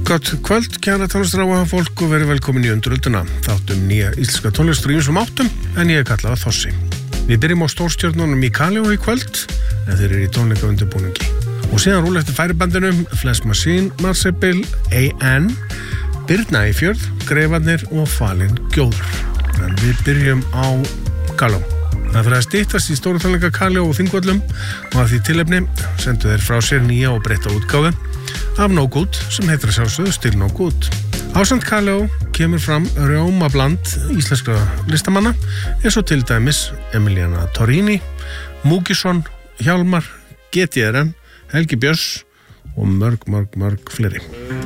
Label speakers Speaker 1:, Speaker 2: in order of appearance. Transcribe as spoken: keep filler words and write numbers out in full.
Speaker 1: Gott kvöld, kæra tónlistráa fólk og verið velkomin í Undirölduna, þáttum nýja íslenska tónlistar í ýmsum áttum, en ég er kallaða Þossi. Við byrjum á stórstjörnunum í Kaleo í kvöld, en þeir eru í tónleikaundirbúningi. Og síðan rúla eftir færibandinum Flash Machine, Marsebill, A N, Birna í fjörð, Greifarnir og Falin Gjóður. En við byrjum á Kaleo. Það fyrir að styttast í stóru tónleika Kaleo og Þingvöllum og að því tilefni sendu þeir frá sér nýja og breytta útgáfu af No Good sem heitir að sjálfsögðu Still No Good. Ásamt Kaleo kemur fram rjómabland íslenskra listamanna eins og til dæmis Emiliana Torrini, Múkisson, Hjálmar, G T R N, Helgi Björns og mörg, mörg, mörg fleiri.